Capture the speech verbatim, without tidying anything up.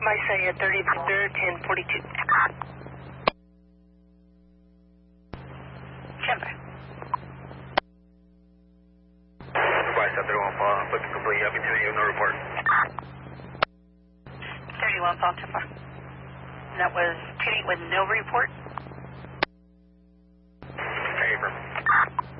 Messiah thirty-third, ten forty-two. Chamber. Messiah thirty-one Fall, looking complete. I'll continue no report. thirty-one Fall, too far. That was Kitty with no report. Favor.